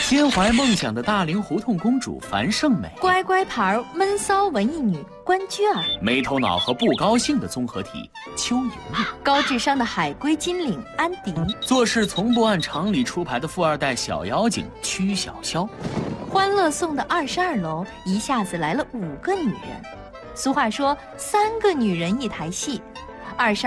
心怀梦想的大龄胡同公主樊胜美， 乖乖牌闷骚文艺女关雎尔， 没头脑和不高兴的综合体邱莹莹， 高智商的海归金领安迪， 做事从不按常理出牌的富二代小妖精曲筱绡。 欢乐颂的22楼一下子来了5个女人。俗话说，3个女人一台戏，22